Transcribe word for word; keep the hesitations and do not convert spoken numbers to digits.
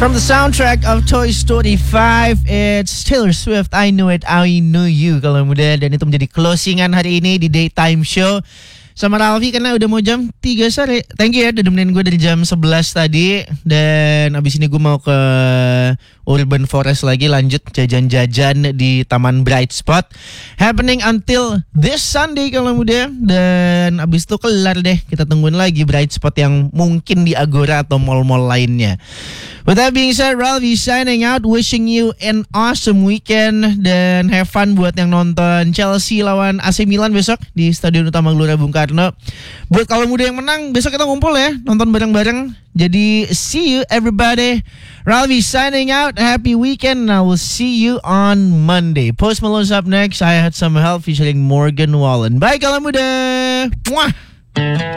From the soundtrack of Toy Story five, it's Taylor Swift, I Knew It, I Knew You kalau muda. Dan itu menjadi closingan hari ini di Daytime Show sama Ralfi karena udah mau jam tiga sore. Thank you ya udah nemenin gue dari jam sebelas tadi. Dan abis ini gue mau ke Urban Forest lagi, lanjut jajan-jajan di Taman Bright Spot. Happening until this Sunday kalau muda. Dan abis itu kelar deh, kita tungguin lagi Bright Spot yang mungkin di Agora atau mall-mall lainnya. With that being said, Ralfi signing out, wishing you an awesome weekend dan have fun buat yang nonton Chelsea lawan A C Milan besok di Stadion Utama Gelora Bung Karno. Buat kalau muda yang menang, besok kita ngumpul ya, nonton bareng-bareng. Jadi see you everybody. Ralfi signing out, happy weekend, and I will see you on Monday. Post Malone's up next. I Had Some Help featuring Morgan Wallen. Bye kalau muda. Mwah.